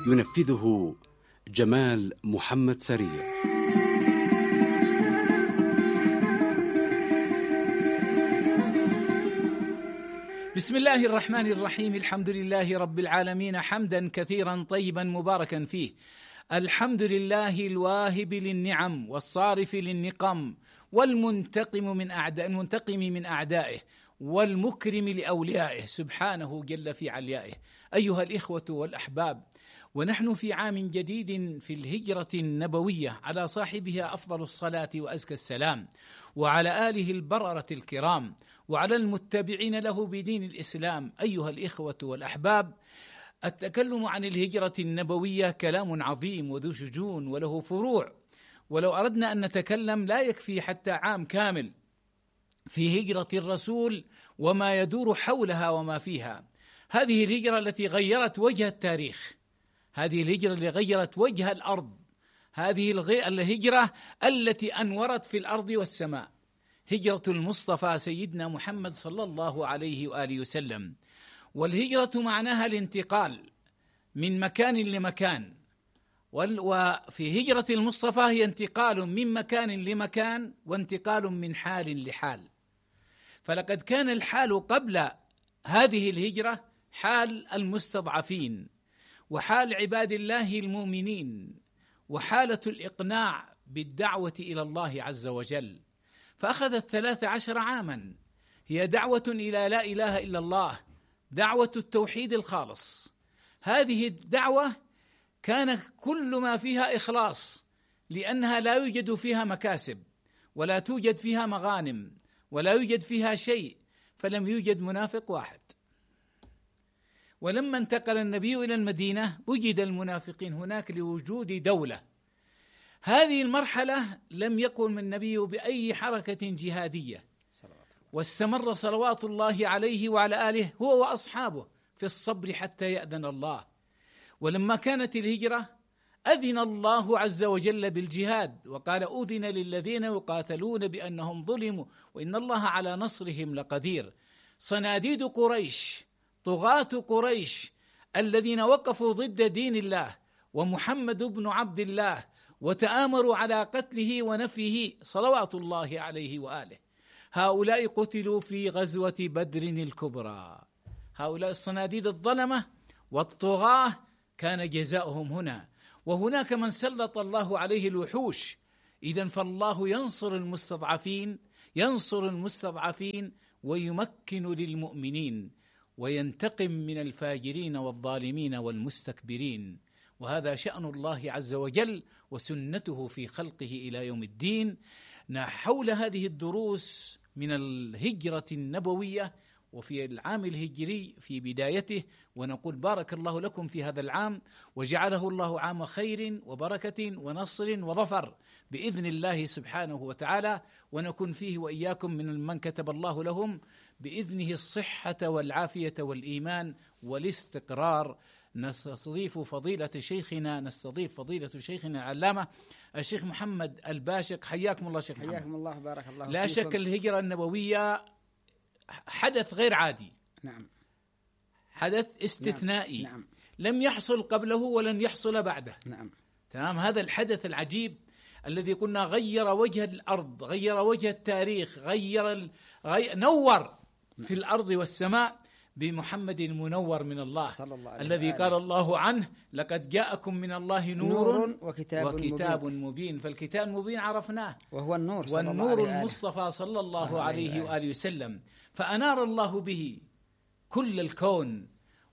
ينفذه جمال محمد سريع. بسم الله الرحمن الرحيم. الحمد لله رب العالمين، حمدا كثيرا طيبا مباركا فيه. الحمد لله الواهب للنعم والصارف للنقم والمنتقم من أعدائه والمكرم لأوليائه سبحانه جل في عليائه. أيها الإخوة والأحباب، ونحن في عام جديد في الهجرة النبوية، على صاحبها أفضل الصلاة وأزكى السلام، وعلى آله البررة الكرام، وعلى المتبعين له بدين الإسلام. أيها الإخوة والأحباب، التكلم عن الهجرة النبوية كلام عظيم وذو شجون وله فروع، ولو أردنا أن نتكلم لا يكفي حتى عام كامل في هجرة الرسول وما يدور حولها وما فيها. هذه الهجرة التي غيرت وجه التاريخ، هذه الهجرة التي غيرت وجه الأرض، هذه الهجرة التي أنورت في الأرض والسماء، هجرة المصطفى سيدنا محمد صلى الله عليه وآله وسلم. والهجرة معناها الانتقال من مكان لمكان، وفي هجرة المصطفى هي انتقال من مكان لمكان وانتقال من حال لحال. فلقد كان الحال قبل هذه الهجرة حال المستضعفين، وحال عباد الله المؤمنين، وحالة الإقناع بالدعوة إلى الله عز وجل. فأخذت 13 عاما، هي دعوة إلى لا إله إلا الله، دعوة التوحيد الخالص. هذه الدعوة كان كل ما فيها إخلاص، لأنها لا يوجد فيها مكاسب، ولا توجد فيها مغانم، ولا يوجد فيها شيء، فلم يوجد منافق واحد. ولما انتقل النبي إلى المدينة وجد المنافقين هناك لوجود دولة. هذه المرحلة لم يقم النبي بأي حركة جهادية، واستمر صلوات الله عليه وعلى آله هو وأصحابه في الصبر حتى يأذن الله. ولما كانت الهجرة أذن الله عز وجل بالجهاد، وقال أذن للذين يقاتلون بأنهم ظلموا وإن الله على نصرهم لقدير. صناديد قريش، طغاة قريش الذين وقفوا ضد دين الله ومحمد بن عبد الله وتآمروا على قتله ونفيه صلوات الله عليه وآله، هؤلاء قتلوا في غزوة بدر الكبرى. هؤلاء الصناديد الظلمة والطغاة كان جزاؤهم هنا. وهناك من سلط الله عليه الوحوش. إذن فالله ينصر المستضعفين ويمكن للمؤمنين، وينتقم من الفاجرين والظالمين والمستكبرين. وهذا شأن الله عز وجل وسنته في خلقه إلى يوم الدين. حول هذه الدروس من الهجرة النبوية وفي العام الهجري في بدايته، ونقول بارك الله لكم في هذا العام، وجعله الله عام خير وبركة ونصر وظفر بإذن الله سبحانه وتعالى، ونكون فيه وإياكم من كتب الله لهم بإذنه الصحة والعافية والإيمان والاستقرار. نستضيف فضيلة شيخنا العلامة الشيخ محمد الباشق. حياكم الله شيخ محمد. حياكم الله، بارك الله فيكم. لا شك الهجرة النبوية حدث غير عادي، نعم، حدث استثنائي، نعم. لم يحصل قبله ولن يحصل بعده، نعم. تمام. هذا الحدث العجيب الذي قلنا غير وجه الأرض، غير وجه التاريخ، نور في الأرض والسماء بمحمد المنور من الله، الذي قال الله عنه لقد جاءكم من الله نور وكتاب مبين. فالكتاب المبين عرفناه، وهو النور، والنور المصطفى صلى الله عليه وآله وسلم. فأنار الله به كل الكون،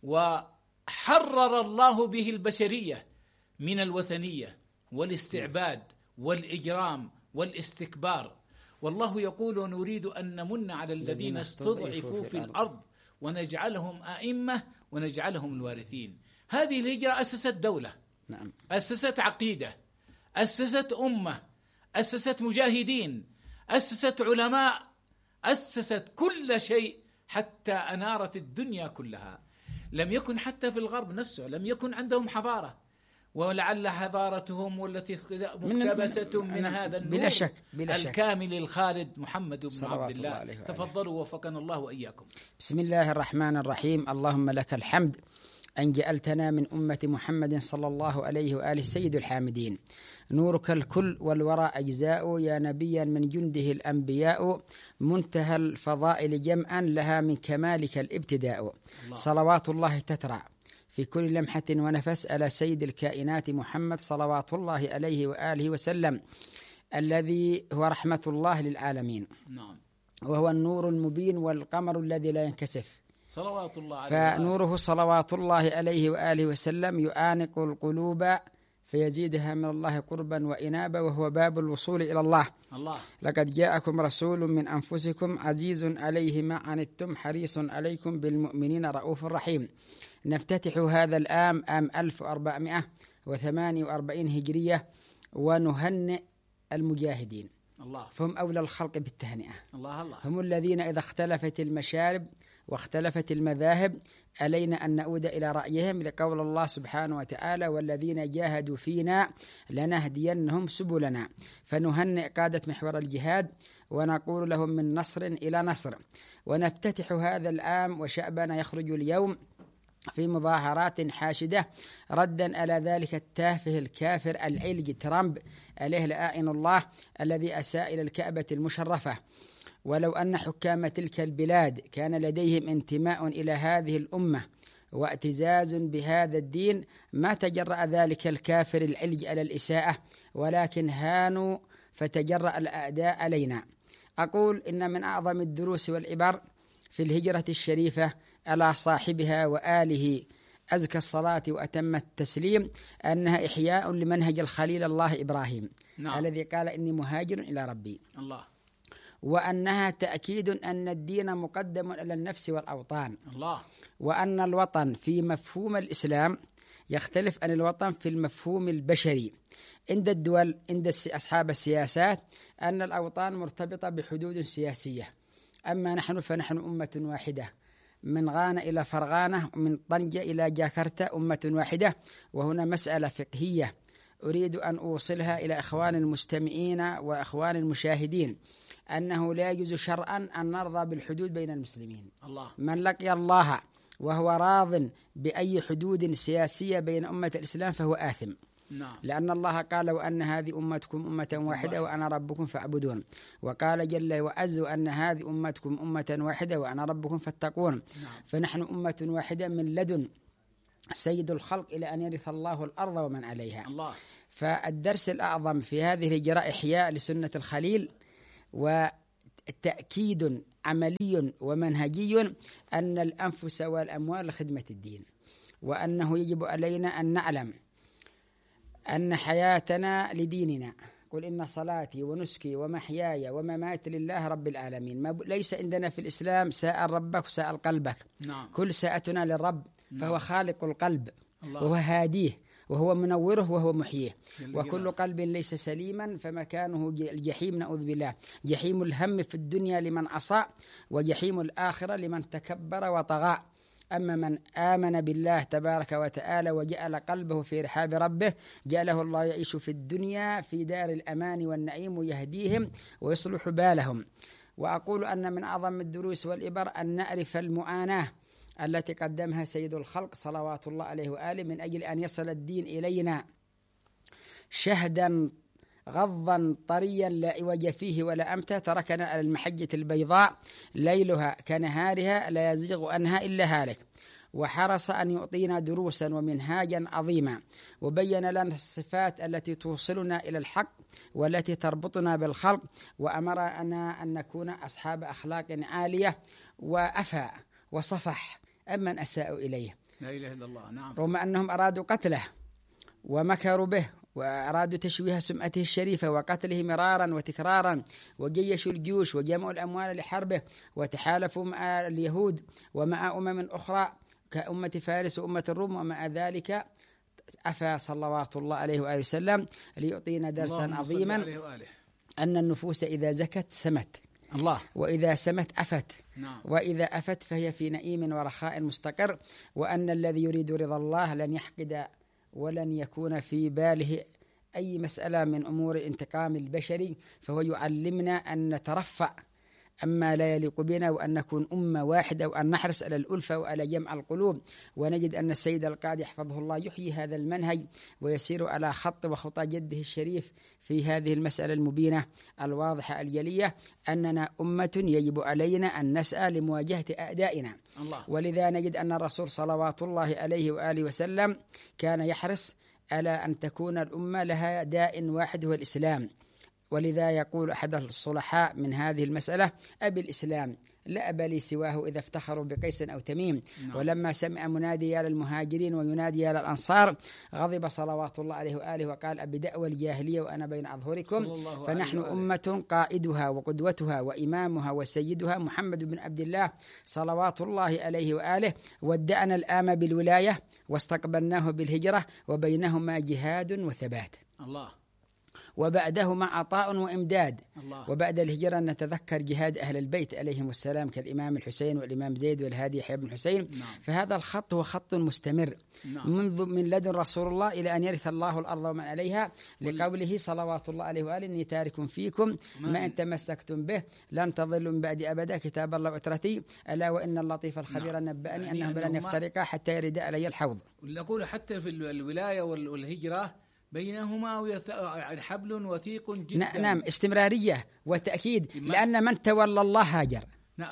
وحرر الله به البشرية من الوثنية والاستعباد والإجرام والاستكبار. والله يقول نريد أن نمن على الذين استضعفوا في الأرض ونجعلهم أئمة ونجعلهم الوارثين. هذه الهجرة أسست دولة، نعم، أسست عقيدة، أسست أمة، أسست مجاهدين، أسست علماء، أسست كل شيء حتى أنارت الدنيا كلها. لم يكن حتى في الغرب نفسه لم يكن عندهم حضارة، ولعل حضارتهم والتي مقتبسة من هذا النور بلا شك الكامل الخالد محمد بن عبد الله. تفضلوا وفقنا الله وإياكم. بسم الله الرحمن الرحيم. اللهم لك الحمد أن جعلتنا من أمة محمد صلى الله عليه وآله سيد الحامدين. نورك الكل والورى أجزاء، يا نبيا من جنده الأنبياء، منتهى الفضائل جمعا لها من كمالك الابتداء. صلوات الله تترى في كل لمحة ونفس على سيد الكائنات محمد صلوات الله عليه وآله وسلم، الذي هو رحمة الله للعالمين. وهو النور المبين والقمر الذي لا ينكسف صلوات الله عليه. فنوره صلوات الله عليه وآله وسلم يعانق القلوب فيزيدها من الله قربا وإنابا، وهو باب الوصول إلى الله. لقد جاءكم رسول من أنفسكم عزيز عليه ما عنتم حريص عليكم بالمؤمنين رؤوف رحيم. نفتتح هذا العام 1448 هجرية، ونهنئ المجاهدين، فهم أولى الخلق بالتهنئة. هم الذين إذا اختلفت المشارب واختلفت المذاهب علينا أن نعود إلى رأيهم، لقول الله سبحانه وتعالى: والذين جاهدوا فينا لنهدينهم سبلنا. فنهنئ قادة محور الجهاد ونقول لهم من نصر إلى نصر. ونفتتح هذا العام وشعبنا يخرج اليوم في مظاهرات حاشدة ردا على ذلك التافه الكافر العلج ترامب عليه لآئن الله، الذي أساء إلى الكعبة المشرفة. ولو أن حكام تلك البلاد كان لديهم انتماء إلى هذه الأمة واعتزاز بهذا الدين ما تجرأ ذلك الكافر العلج على الإساءة، ولكن هانوا فتجرأ الأعداء علينا. أقول إن من أعظم الدروس والعبر في الهجرة الشريفة على صاحبها وآله أزكى الصلاة وأتم التسليم أنها إحياء لمنهج الخليل الله إبراهيم الذي قال: إني مهاجر إلى ربي. وأنها تأكيد أن الدين مقدم على النفس والأوطان. وأن الوطن في مفهوم الإسلام يختلف عن الوطن في المفهوم البشري. عند الدول، عند أصحاب السياسات، أن الأوطان مرتبطة بحدود سياسية، أما نحن فنحن أمة واحدة، من غانا إلى فرغانة، ومن طنجة إلى جاكرتا أمة واحدة. وهنا مسألة فقهية أريد أن أوصلها إلى إخوان المستمعين وإخوان المشاهدين، أنه لا يجوز شرعا أن نرضى بالحدود بين المسلمين. من لقي الله وهو راض بأي حدود سياسية بين أمة الإسلام فهو آثم. لأن الله قال: وأن هذه أمتكم أمة واحدة وأنا ربكم فاعبدون. وقال جل وعز: وأن هذه أمتكم أمة واحدة وأنا ربكم فاتقون. فنحن أمة واحدة من لدن سيد الخلق إلى أن يرث الله الأرض ومن عليها. فالدرس الأعظم في هذه الهجرة إحياء لسنة الخليل، وتأكيد عملي ومنهجي أن الأنفس والأموال لخدمة الدين، وأنه يجب علينا أن نعلم أن حياتنا لديننا. قل إن صلاتي ونسكي ومحياي ومماتي لله رب العالمين. ليس عندنا في الإسلام ساء ربك وساء قلبك. كل ساءتنا للرب، فهو خالق القلب وهو هاديه وهو منوره وهو محييه. وكل قلب ليس سليما فمكانه الجحيم، نعوذ بالله. جحيم الهم في الدنيا لمن عصى، وجحيم الآخرة لمن تكبر وطغى. أما من آمن بالله تبارك وتعالى وجعل قلبه في رحاب ربه، جعله الله يعيش في الدنيا في دار الأمان والنعيم، ويهديهم ويصلح بالهم. وأقول أن من أعظم الدروس والإبر أن نعرف المعاناة التي قدمها سيد الخلق صلوات الله عليه وآله من أجل أن يصل الدين إلينا شهدا غضا طريا لا عوج فيه ولا أمتة. تركنا على المحجة البيضاء ليلها كنهارها لا يزيغ عنها إلا هالك. وحرص أن يعطينا دروسا ومنهاجا عظيما، وبين لنا الصفات التي توصلنا إلى الحق والتي تربطنا بالخلق، وأمرنا أن نكون أصحاب أخلاق عالية وأفى وصفح أمن أساءوا إليه. لا إله إلا الله. نعم. رغم أنهم أرادوا قتله ومكروا به وأرادوا تشويه سمعته الشريفة وقتله مرارا وتكرارا، وجيشوا الجيوش وجمعوا الأموال لحربه، وتحالفوا مع اليهود ومع أمم أخرى كأمة فارس وأمة الروم، ومع ذلك أفى صلوات الله عليه وآله وسلم ليعطينا درسا عظيما أن النفوس إذا زكت سمت، وإذا سمت أفت، وإذا أفت فهي في نعيم ورخاء مستقر، وأن الذي يريد رضا الله لن يحقد ولن يكون في باله أي مسألة من أمور الانتقام البشري. فهو يعلمنا أن نترفع أما لا يليق بنا، وأن نكون أمة واحدة، وأن نحرص على الألفة وعلى جمع القلوب. ونجد أن السيد القاضي حفظه الله يحيي هذا المنهج ويسير على خط وخطى جده الشريف في هذه المسألة المبينة الواضحة الجلية، أننا أمة يجب علينا أن نسعى لمواجهة أعدائنا. ولذا نجد أن الرسول صلوات الله عليه وآله وسلم كان يحرص على أن تكون الأمة لها داء واحد هو الإسلام. ولذا يقول أحد الصلحاء من هذه المسألة: أبي الإسلام لا أبا لي سواه إذا افتخروا بقيس أو تميم. ولما سمع منادي على المهاجرين وينادي على الأنصار غضب صلوات الله عليه وآله وقال: أبي دعوى الجاهلية وأنا بين أظهركم. فنحن أمة قائدها وقدوتها وإمامها وسيدها محمد بن عبد الله صلوات الله عليه وآله، ودعنا الآن بالولاية واستقبلناه بالهجرة، وبينهما جهاد وثبات. وبعدهما عطاء وإمداد. وبعد الهجرة نتذكر جهاد أهل البيت عليهم السلام كالإمام الحسين والإمام زيد والهادي يحيى بن حسين. فهذا الخط هو خط مستمر من لدن رسول الله إلى أن يرث الله الأرض ومن عليها، لقوله صلوات الله عليه وآله: إني تارك فيكم ما إن تمسكتم به لن تضلوا من بعد أبدا كتاب الله وإترتي، ألا وإن اللطيف الخبير نبأني أنهم لن يفترقا حتى يرد علي الحوض. نقول حتى في الولاية والهجرة بينهما حبل وثيق جدا. نعم، استمرارية وتأكيد، لأن من تولى الله هاجر.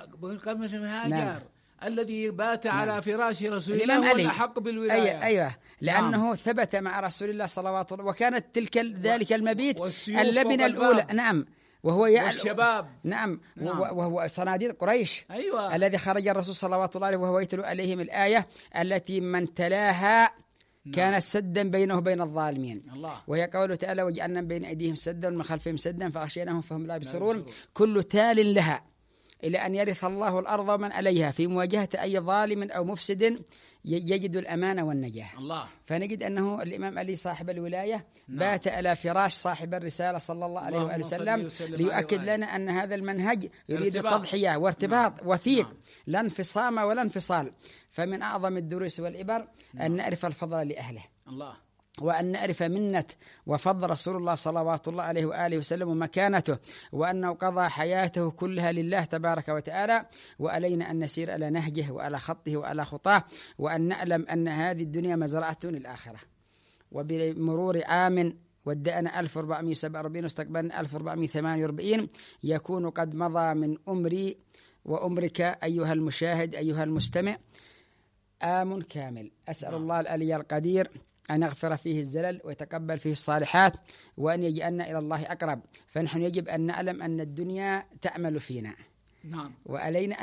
هاجر الذي بات على فراش رسول الله هو الأحق بالولاية. أيوة لأنه ثبت مع رسول الله صلوات الله، وكانت ذلك المبيت اللبنة الأولى. نعم، وهو والشباب. نعم. وهو صناديد قريش. أيوة. الذي خرج الرسول صلوات الله عليه وهو يتلو عليهم الآية التي من تلاها كانت سدا بينه وبين الظالمين. وهي قوله تعالى: وجعلنا بين أيديهم سدا ومن خلفهم سدا فأغشيناهم فهم لا يبصرون. كل تال لها إلى أن يرث الله الأرض ومن عليها في مواجهة أي ظالم أو مفسد يجد الأمان والنجاة. فنجد أنه الإمام علي صاحب الولاية بات على فراش صاحب الرسالة صلى الله عليه وآله وسلم ليؤكد لنا أن هذا المنهج يريد تضحية وارتباط وثيق، لا انفصام ولا انفصال. فمن أعظم الدروس والإبر أن نعرف الفضل لأهله، وأن نعرف منة وفضل رسول الله صلوات الله عليه وآله وسلم ومكانته، وأنه قضى حياته كلها لله تبارك وتعالى، وعلينا أن نسير على نهجه وعلى خطه وعلى خطاه، وأن نعلم أن هذه الدنيا مزرعة للآخرة. وبمرور عام ودأنا 1447 واستقبلنا 1448 يكون قد مضى من أمري وأمرك أيها المشاهد أيها المستمع عام كامل. أسأل الله العلي القدير أن يغفر فيه الزلل ويتقبل فيه الصالحات، وأن يجعلنا إلى الله أقرب. فنحن يجب أن نعلم أن الدنيا تعمل فينا، وعلينا